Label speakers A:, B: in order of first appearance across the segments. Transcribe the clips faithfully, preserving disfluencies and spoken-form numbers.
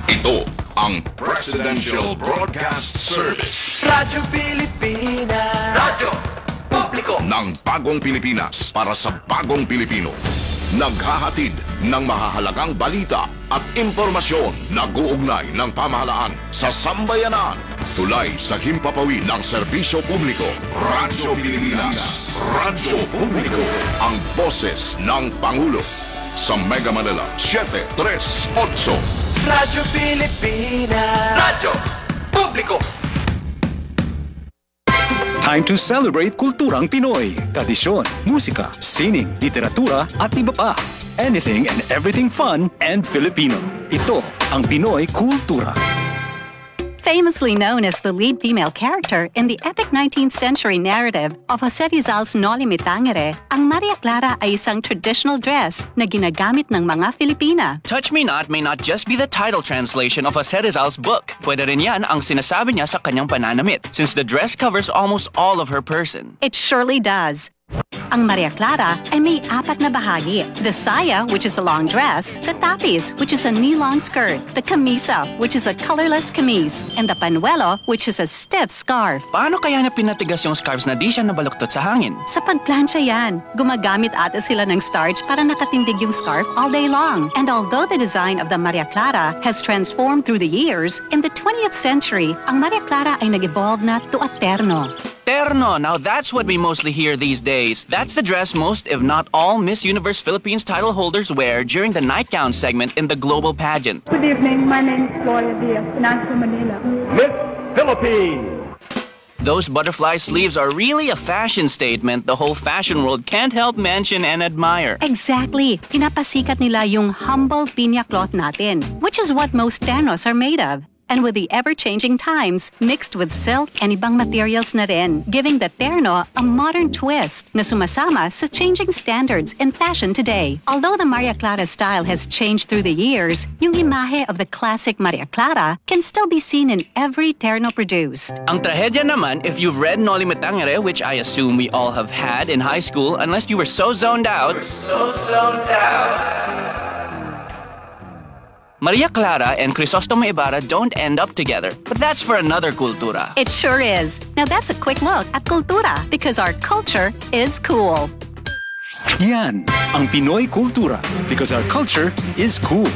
A: Ito ang Presidential Broadcast Service
B: Radyo Pilipinas. Radyo Publiko
A: ng Bagong Pilipinas para sa Bagong Pilipino. Naghahatid ng mahahalagang balita at impormasyon na guugnay ng pamahalaan sa sambayanan. Tulay sa himpapawid ng serbisyo publiko. Radyo Pilipinas. Radyo Publiko. Ang boses ng Pangulo. Sa Mega Manila, seven three eight.
B: Radyo Pilipinas. Radyo Publiko.
C: Time to celebrate kulturang Pinoy. Tradisyon, musika, sining, literatura at iba pa. Anything and everything fun and Filipino. Ito ang Pinoy Kultura.
D: Famously known as the lead female character in the epic nineteenth century narrative of Jose Rizal's Noli Me Tangere, ang Maria Clara ay isang traditional dress na ginagamit ng mga Filipina.
E: Touch Me Not may not just be the title translation of Jose Rizal's book. Pwede rin yan ang sinasabi niya sa kanyang pananamit, since the dress covers almost all of her person.
D: It surely does. Ang Maria Clara ay may apat na bahagi. The saya, which is a long dress, the tapis, which is a knee-long skirt, the camisa, which is a colorless camise, and the panuelo, which is a stiff scarf.
E: Paano kaya na pinatigas yung scarves na di siya nabaluktot sa hangin?
D: Sa pagplansya yan, gumagamit ata sila ng starch para nakatindig yung scarf all day long. And although the design of the Maria Clara has transformed through the years, in the twentieth century, ang Maria Clara ay nag-evolve na to a terno.
E: Terno, now that's what we mostly hear these days. That's the dress most, if not all, Miss Universe Philippines title holders wear during the nightgown segment in the global pageant.
F: Good evening, my name is Gloria Diaz, Nasa Manila.
G: Miss Philippines!
E: Those butterfly sleeves are really a fashion statement the whole fashion world can't help mention and admire.
D: Exactly. Pinapasikat nila yung humble pinya cloth natin, which is what most ternos are made of. And with the ever-changing times, mixed with silk and ibang materials na rin, giving the terno a modern twist na sumasama sa changing standards in fashion today. Although the Maria Clara style has changed through the years, yung imahe of the classic Maria Clara can still be seen in every terno produced.
E: Ang trahedya naman, if you've read Noli Me Tangere, which I assume we all have had in high school, unless you were so zoned out,
B: So zoned out.
E: Maria Clara and Crisostomo Ibarra don't end up together. But that's for another kultura.
D: It sure is. Now that's a quick look at kultura because our culture is cool.
C: Yan ang Pinoy Kultura because our culture is cool.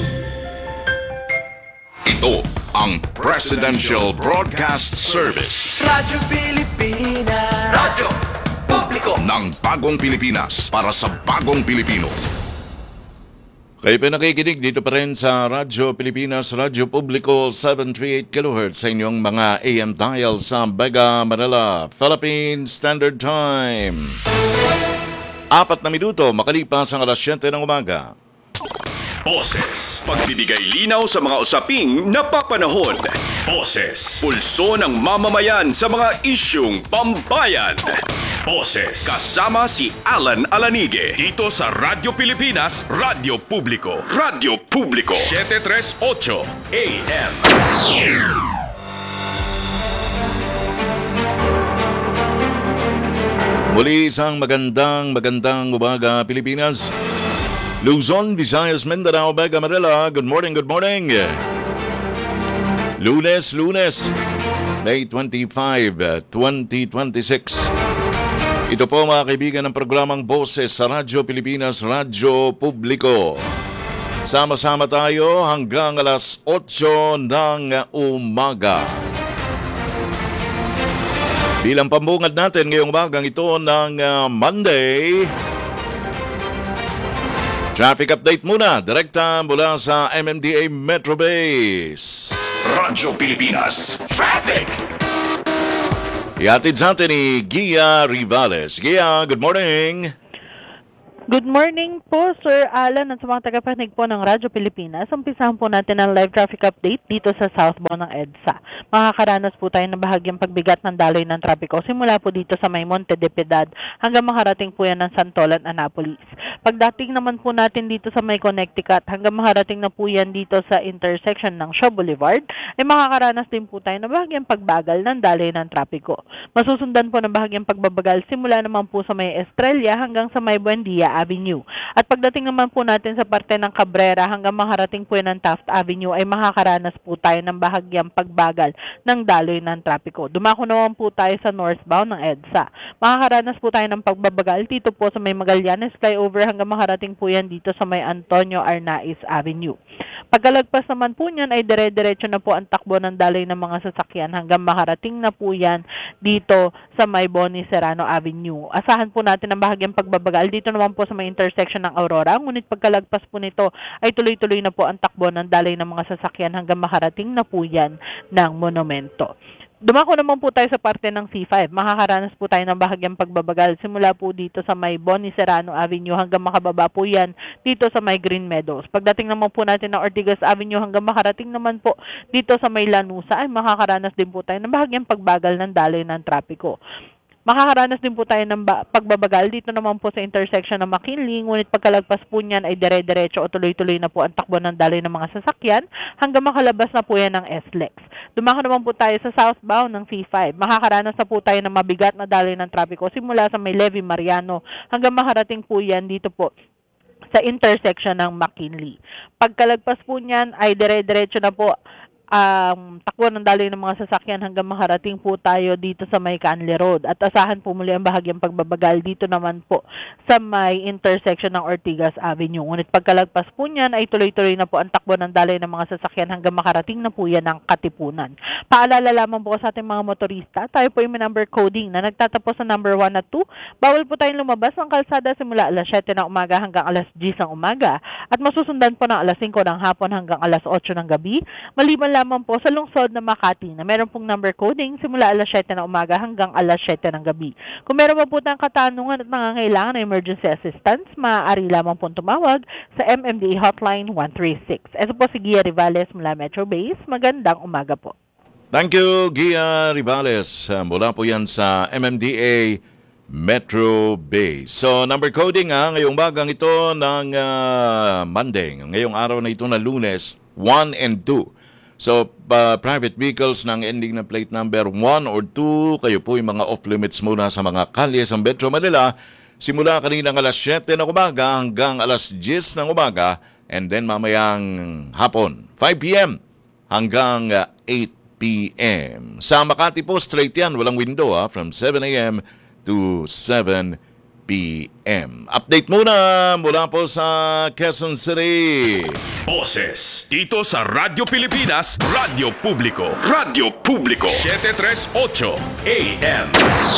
A: Ito ang Presidential Broadcast Service
B: Radyo Pilipinas. Radyo Publiko
A: ng Bagong Pilipinas para sa Bagong Pilipino.
H: Kayo pa nakikinig dito pa rin sa Radyo Pilipinas, Radyo Publiko, seven thirty-eight kilohertz sa inyong mga A M dial sa Mega Manila, Philippine Standard Time. Apat na minuto makalipas ang alas siyete ng umaga.
I: Boses, pagbibigay linaw sa mga usaping napapanahon. Boses, pulso ng mamamayan sa mga isyung pambayan. Boses, kasama si Alan Alanige dito sa Radyo Pilipinas, Radyo Publiko. Radyo Publiko, seven thirty-eight A M.
H: Muli isang magandang magandang umaga Pilipinas. Luzon, Visayas, Mindanao, Mega Manila. Good morning, good morning. Lunes, Lunes, May twenty-fifth, twenty twenty-six. Ito po mga kaibigan ng programang Boses sa Radyo Pilipinas, Radyo Publiko. Sama-sama tayo hanggang alas eight ng umaga. Bilang pambungad natin ngayong umagang ito ng uh, Monday, traffic update muna, direkta mula sa M M D A Metro Base.
A: Radyo Pilipinas Traffic.
H: Ihatid sa atin ni Gia Rivales. Gia, good morning.
F: Good morning po, Sir Alan at sa mga tagapanig po ng Radyo Pilipinas. Umpisahan po natin ang live traffic update dito sa southbound ng EDSA. Makakaranas po tayo ng bahagyang pagbigat ng daloy ng trapiko simula po dito sa may Monte de Piedad hanggang makarating po yan ng Santolan, Annapolis. Pagdating naman po natin dito sa may Connecticut hanggang makarating na po yan dito sa intersection ng Shaw Boulevard, ay makakaranas din po tayo ng bahagyang pagbagal ng daloy ng trapiko. Masusundan po ng bahagyang pagbabagal simula naman po sa may Estrella hanggang sa may Buendia Avenue. At pagdating naman po natin sa parte ng Cabrera hanggang makarating po yan ng Taft Avenue ay makakaranas po tayo ng bahagyang pagbagal ng daloy ng trapiko. Dumako naman po tayo sa northbound ng EDSA. Makakaranas po tayo ng pagbabagal dito po sa may Magallanes flyover hanggang makarating po yan dito sa may Antonio Arnaiz Avenue. Pagkalagpas naman po niyan ay dire-diretso na po ang takbo ng daloy ng mga sasakyan hanggang makarating na po yan dito sa may Boni Serrano Avenue. Asahan po natin ang bahagyang pagbabagal dito naman po sa may intersection ng Aurora, ngunit pagkalagpas po nito ay tuloy-tuloy na po ang takbo ng daloy ng mga sasakyan hanggang makarating na po yan ng Monumento. Dumako naman po tayo sa parte ng C five. Makakaranas po tayo ng bahagyang pagbabagal simula po dito sa may Boni Serrano Avenue hanggang makababa po yan dito sa may Green Meadows. Pagdating naman po natin ng Ortigas Avenue hanggang makarating naman po dito sa may Lanusa ay makakaranas din po tayo ng bahagyang pagbagal ng daloy ng trapiko. Makakaranas din po tayo ng ba- pagbabagal dito naman po sa intersection ng McKinley, ngunit pagkalagpas po niyan ay dire-diretso o tuloy-tuloy na po ang takbo ng daloy ng mga sasakyan hanggang makalabas na po yan ng S L E X. Dumako naman po tayo sa southbound ng C five. Makakaranas na po tayo ng mabigat na daloy ng trapiko simula sa may Levi Mariano hanggang makarating po yan dito po sa intersection ng McKinley. Pagkalagpas po niyan ay dire-diretso na po um, takbo ng daloy ng mga sasakyan hanggang makarating po tayo dito sa may Canley Road. At asahan po muli ang bahagyang pagbabagal dito naman po sa may intersection ng Ortigas Avenue. Ngunit pagkalagpas po niyan ay tuloy-tuloy na po ang takbo ng daloy ng mga sasakyan hanggang makarating na po yan ng Katipunan. Paalala lamang po sa ating mga motorista, tayo po yung may number coding na nagtatapos sa number one at two. Bawal po tayong lumabas ng kalsada simula alas siyete ng umaga hanggang alas diyes ng umaga at masusundan po ng alas singko ng hapon hanggang alas otso ng gabi. Maliban lamang po sa lungsod ng Makati na meron pong number coding simula alas siyete ng umaga hanggang alas siyete ng gabi. Kung meron pa po tayong katanungan at nangangailangan ng emergency assistance, maaari lamang pong tumawag sa M M D A Hotline one three six. Ito po si Gia Rivales mula Metro Base. Magandang umaga po.
H: Thank you, Gia Rivales. Uh, mula po yan sa M M D A Metro Base. So, number coding ha, ngayong bagang ito ng uh, Monday, ngayong araw na ito na Lunes, one and two. So, uh, private vehicles ng ending na plate number one or two, kayo po yung mga off-limits muna sa mga kalye sa Metro Manila, simula kaninang alas siyete ng umaga hanggang alas diyes ng umaga, and then mamayang hapon, five p.m. hanggang uh, eight p.m. Sa Makati po, straight yan, walang window ha, from seven a.m. to seven p.m. Update muna mula po sa Quezon City.
I: Boses dito sa Radyo Pilipinas, Radyo Publiko, Radyo Publiko, seven thirty-eight A M.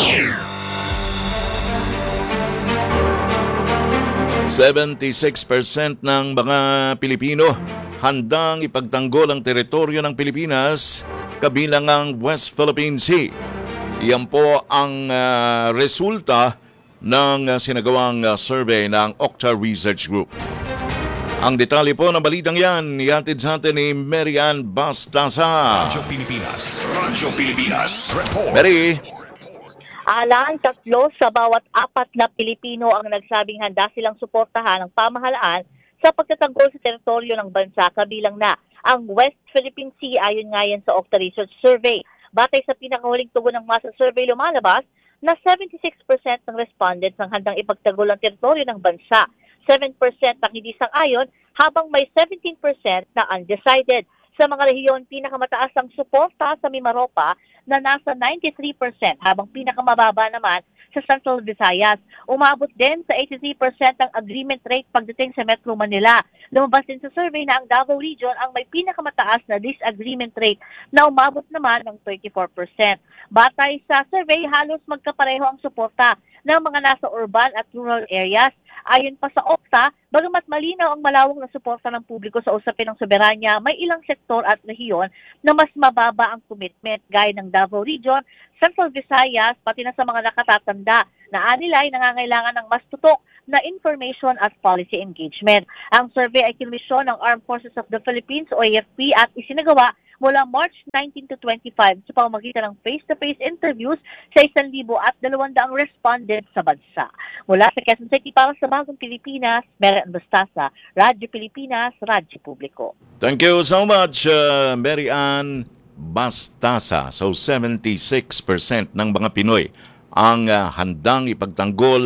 H: seventy-six percent ng mga Pilipino handang ipagtanggol ang teritoryo ng Pilipinas kabilang ang West Philippine Sea. Iyan po ang uh, resulta ng uh, sinagawang uh, survey ng Okta Research Group. Ang detalye po ng balitang yan, ihatid sa atin ni Mary Ann Bastasa.
I: Radyo Pilipinas, Radyo Pilipinas, Report.
H: Mary.
J: Alang tatlo sa bawat apat na Pilipino ang nagsabing handa silang suportahan ng pamahalaan sa pagtatanggol sa teritoryo ng bansa, kabilang na ang West Philippine Sea, ayon nga yan sa Okta Research Survey. Batay sa pinakahuling tugon ng masa survey, lumalabas na seventy-six percent ng respondents ang handang ipagtanggol ang teritoryo ng bansa, seven percent ang hindi sang-ayon, habang may seventeen percent na undecided. Sa mga rehiyon, pinakamataas ang suporta sa Mimaropa na nasa ninety-three percent, habang pinakamababa naman sa Central Visayas. Umabot din sa eighty-three percent ang agreement rate pagdating sa Metro Manila. Lumabas din sa survey na ang Davao Region ang may pinakamataas na disagreement rate na umabot naman ng thirty-four percent. Batay sa survey, halos magkapareho ang suporta ng mga nasa urban at rural areas. Ayon pa sa Okta, bagamat malinaw ang malawak na suporta ng publiko sa usapin ng soberanya, may ilang sektor at rehiyon na mas mababa ang commitment, gaya ng Davao Region, Central Visayas, pati na sa mga nakatatanda na anilay nangangailangan ng mas tutok na information at policy engagement. Ang survey ay kinmisyon ng Armed Forces of the Philippines o A F P at isinagawa mula March nineteenth to twenty-five sa pamamagitan ng face-to-face interviews sa isang libo at dalawang daang respondents sa bansa. Mula sa Quezon City para sa Bagong Pilipinas, Mary Ann Bastasa, Radyo Pilipinas, Radyo Publiko.
H: Thank you so much, uh, Mary Ann Bastasa. So seventy-six percent ng mga Pinoy ang uh, handang ipagtanggol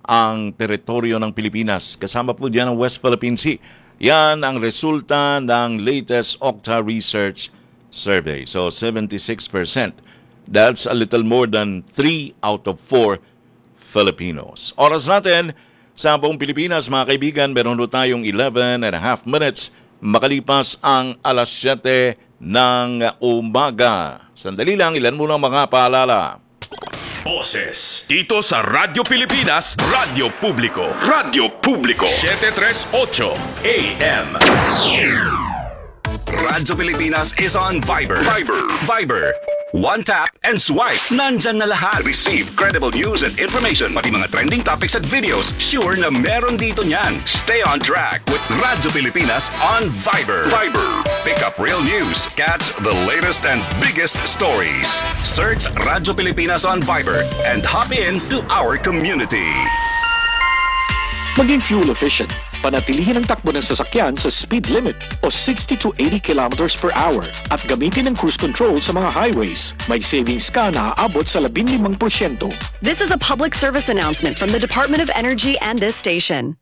H: ang teritoryo ng Pilipinas. Kasama po diyan ang West Philippine Sea. Yan ang resulta ng latest Okta Research Survey. So seventy-six percent. That's a little more than three out of four Filipinos. Oras natin sa buong Pilipinas, mga kaibigan, meron po tayong eleven and a half minutes makalipas ang alas siyete ng umaga. Sandali lang, ilan muna mga paalala.
I: Boses dito sa Radyo Pilipinas, Radyo Publiko, Radyo Publiko, seven thirty-eight A M. Radyo Pilipinas is on Viber. Viber. Viber. One tap and swipe. Nandyan na lahat. Receive credible news and information. Pati mga trending topics at videos. Sure na meron dito niyan. Stay on track with Radyo Pilipinas on Viber. Viber. Pick up real news. Catch the latest and biggest stories. Search Radyo Pilipinas on Viber and hop in to our community.
K: Maging fuel efficient. Panatilihin ang takbo ng sasakyan sa speed limit o sixty to eighty kilometers per hour at gamitin ang cruise control sa mga highways. May savings ka na aabot sa fifteen percent.
L: This is a public service announcement from the Department of Energy and this station.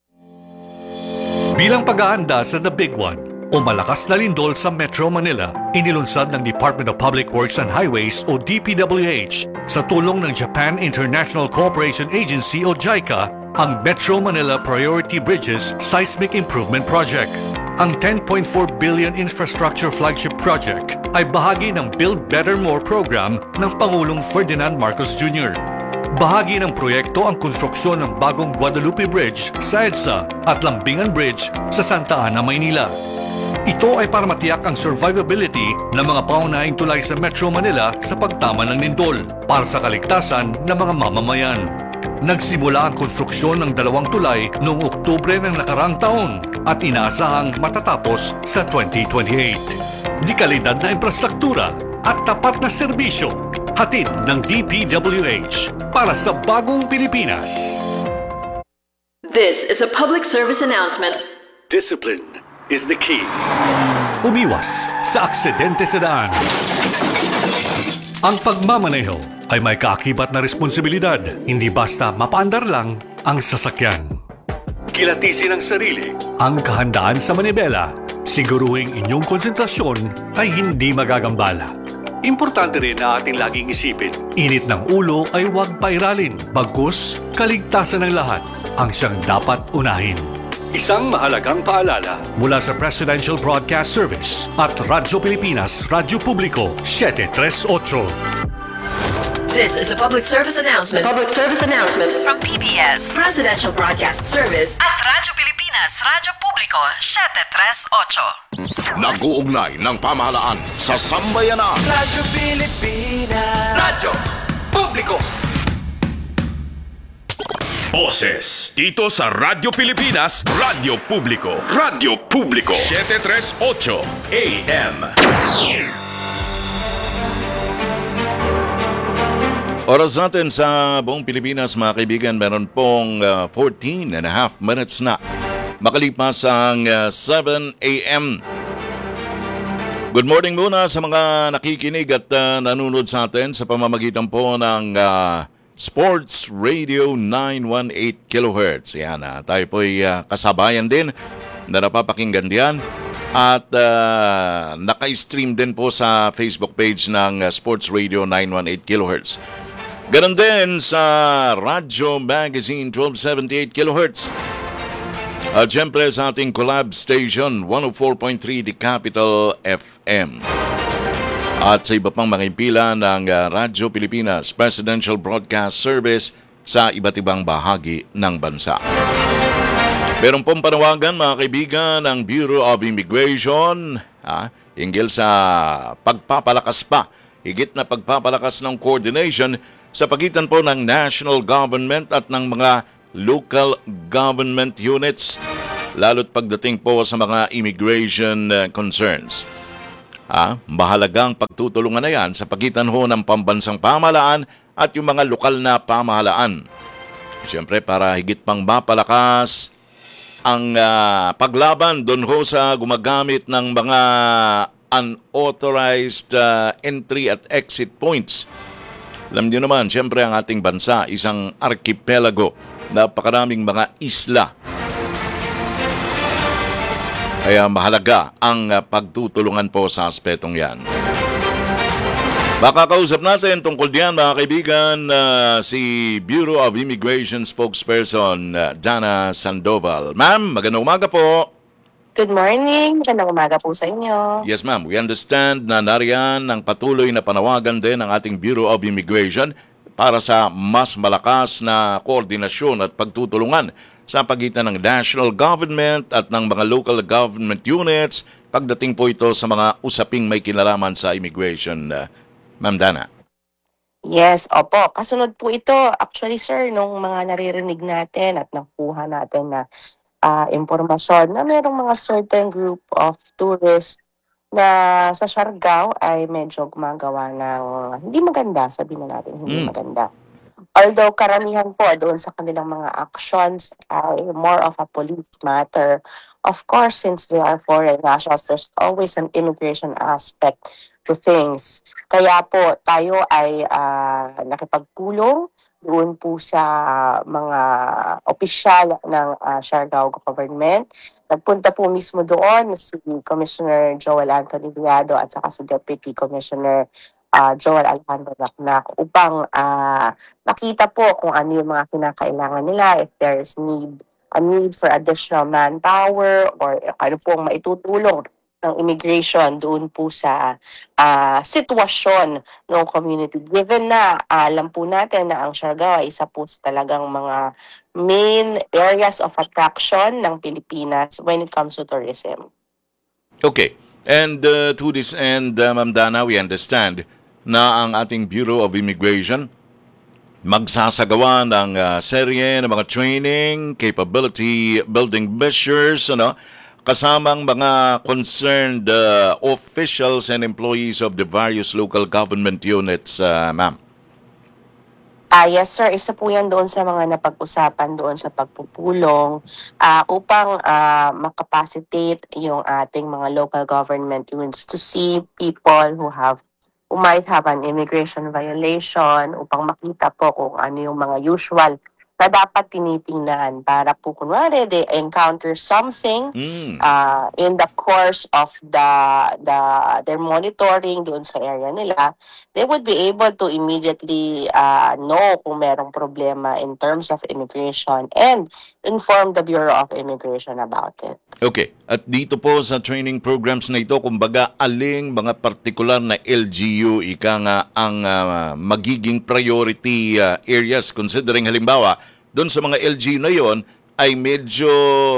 M: Bilang pag-aanda sa The Big One o malakas na lindol sa Metro Manila, inilunsad ng Department of Public Works and Highways o D P W H sa tulong ng Japan International Cooperation Agency o JICA ang Metro Manila Priority Bridges Seismic Improvement Project. Ang ten point four billion infrastructure flagship project ay bahagi ng Build Better More program ng Pangulong Ferdinand Marcos Junior Bahagi ng proyekto ang konstruksyon ng bagong Guadalupe Bridge sa EDSA at Lambingan Bridge sa Santa Ana, Maynila. Ito ay para matiyak ang survivability ng mga paunahing tulay sa Metro Manila sa pagtama ng lindol para sa kaligtasan ng mga mamamayan. Nagsimula ang konstruksyon ng dalawang tulay noong Oktubre ng nakarang taon at inaasahang matatapos sa twenty twenty-eight. Di kalidad na infrastruktura at tapat na serbisyo, hatid ng D P W H para sa bagong Pilipinas.
N: This is a public service announcement.
M: Discipline is the key. Umiwas sa aksidente sa daan. Ang pagmamaneho ay may kaakibat na responsibilidad, hindi basta mapaandar lang ang sasakyan. Kilatisin ang sarili, ang kahandaan sa manibela, siguruhing inyong konsentrasyon ay hindi magagambala. Importante rin na ating laging isipin, init ng ulo ay huwag pairalin, bagkus kaligtasan ng lahat ang siyang dapat unahin. Isang mahalagang paalala mula sa Presidential Broadcast Service at Radyo Pilipinas, Radyo Publiko, seven thirty-eight.
N: This is a public service announcement. Public service announcement from P B S Presidential Broadcast Service at Radyo Pilipinas, Radyo Publiko, seven thirty-eight.
A: Nag-uugnay ng pamahalaan sa sambayanan.
B: Radyo Pilipinas. Radyo Publiko.
I: Boses dito sa Radyo Pilipinas, Radyo Publiko, Radyo Publiko, seven thirty-eight A M.
H: Oras natin sa buong Pilipinas, mga kaibigan, meron pong uh, fourteen and a half minutes na makalipas ang uh, seven A M. Good morning muna sa mga nakikinig at uh, nanonood sa atin sa pamamagitan po ng uh, Sports Radio nine eighteen kilohertz. Yan, uh, tayo po'y uh, kasabayan din na napapakinggan diyan. At uh, naka-stream din po sa Facebook page ng uh, Sports Radio nine eighteen kilohertz. Ganon din sa Radyo Magazine twelve seventy-eight kilohertz. At syempre sa ating collab station one oh four point three The Capital F M. At sa iba pang mga impila ng uh, Radyo Pilipinas Presidential Broadcast Service sa iba't ibang bahagi ng bansa. Meron pong panawagan, mga kaibigan, ng Bureau of Immigration ah, hinggil sa pagpapalakas pa, higit na pagpapalakas ng coordination sa pagitan po ng national government at ng mga local government units, lalo't pagdating po sa mga immigration uh, concerns. Ah, mahalagang pagtutulungan na yan sa pagitan ho ng pambansang pamahalaan at yung mga lokal na pamahalaan. Siyempre, para higit pang mapalakas ang uh, paglaban doon ho sa gumagamit ng mga unauthorized uh, entry at exit points. Alam niyo naman, siyempre ang ating bansa, isang archipelago napakaraming mga isla. Kaya mahalaga ang uh, pagtutulungan po sa aspetong yan. Makakausap natin tungkol diyan mga kaibigan uh, si Bureau of Immigration spokesperson uh, Dana Sandoval. Ma'am, magandang umaga po.
O: Good morning. Magandang umaga po sa inyo.
H: Yes ma'am, we understand na nariyan ang patuloy na panawagan din ng ating Bureau of Immigration para sa mas malakas na koordinasyon at pagtutulungan sa pagitan ng national government at ng mga local government units pagdating po ito sa mga usaping may kinalaman sa immigration. Uh, Ma'am Dana.
O: Yes, opo. Kasunod po ito, actually sir, nung mga naririnig natin at nakuha natin na uh, impormasyon na mayroong mga certain group of tourists na sa Siargao ay medyo gumagawa ng hindi maganda, sabihin na natin hindi mm. maganda. Although karamihan po doon sa kanilang mga actions ay more of a police matter. Of course, since they are foreign nationals, there's always an immigration aspect to things. Kaya po tayo ay uh, nakipagpulong doon po sa mga opisyal ng uh, Siargao government. Nagpunta po mismo doon si Commissioner Joel Anthony Viado at saka si Deputy Commissioner uh, Joel Alejandro Lacnac upang uh, makita po kung ano yung mga kinakailangan nila, if there's need a need for additional manpower or ano po ang maitutulong ng immigration doon po sa uh, sitwasyon ng community. Given na uh, alam po natin na ang Siargao ay isa po sa talagang mga main areas of attraction ng Pilipinas when it comes to tourism.
H: Okay. And uh, to this end, uh, Ma'am Dana, we understand na ang ating Bureau of Immigration magsasagawa ng uh, serye ng mga training, capability building measures, ano, kasamang mga concerned uh, officials and employees of the various local government units, uh, ma'am.
O: Ah, yes sir, isa po yan doon sa mga napag-usapan doon sa pagpupulong uh, upang uh, makapacitate yung ating mga local government units to see people who have who might have an immigration violation upang makita po kung ano yung mga usual na dapat tinitingnan para po kunwari they encounter something mm. uh, in the course of the the their monitoring doon sa area nila, they would be able to immediately uh, know kung merong problema in terms of immigration and inform the Bureau of Immigration about it.
H: Okay. At dito po sa training programs na ito, kumbaga aling mga partikular na L G U ika nga ang uh, magiging priority uh, areas considering halimbawa doon sa mga L G U na yon ay medyo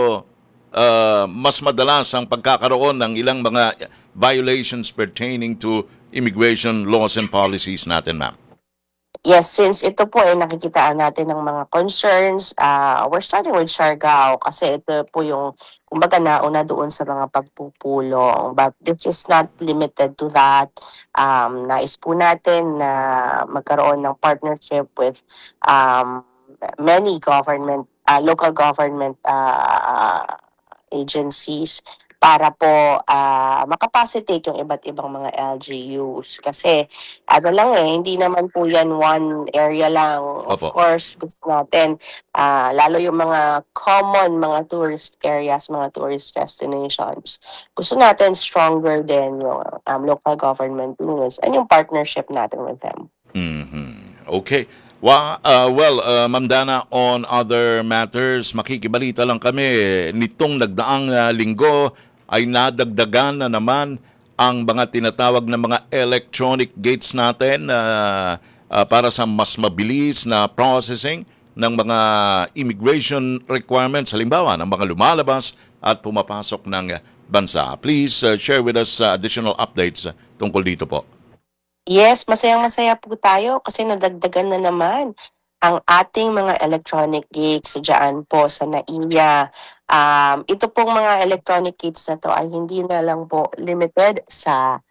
H: uh, mas madalas ang pagkakaroon ng ilang mga violations pertaining to immigration laws and policies natin, ma'am.
O: Yes, since ito po ay nakikitaan natin ng mga concerns, uh, we're starting with Siargao kasi ito po yung kumbaga nauna doon sa mga pagpupulong. But this is not limited to that. Um, nais po natin na magkaroon ng partnership with um, many government, uh, local government uh, agencies para po uh, makapacitate yung iba't ibang mga L G Us. Kasi ano lang eh, hindi naman po yan one area lang. Of Opo. course, gusto natin, uh, lalo yung mga common mga tourist areas, mga tourist destinations. Gusto natin stronger din yung um, local government units and yung partnership natin with them.
H: Mm-hmm. Okay. Well, uh, well uh, Ma'am Dana, on other matters, makikibalita lang kami. Nitong nagdaang uh, linggo ay nadagdagan na naman ang mga tinatawag na mga electronic gates natin uh, uh, para sa mas mabilis na processing ng mga immigration requirements, halimbawa ng mga lumalabas at pumapasok ng bansa. Please uh, share with us uh, additional updates uh, tungkol dito po.
O: Yes, masayang-masaya po tayo kasi nadagdagan na naman ang ating mga electronic gates dyan po sa N A I A. Um, ito pong mga electronic gates na to ay hindi na lang po limited sa